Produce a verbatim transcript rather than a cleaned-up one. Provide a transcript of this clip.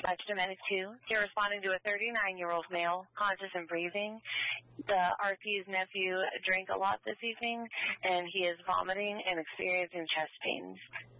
dispatched to Medic two. You're responding to a thirty-nine-year-old male, conscious and breathing. The R P's nephew drank a lot this evening, and he is vomiting and experiencing chest pains.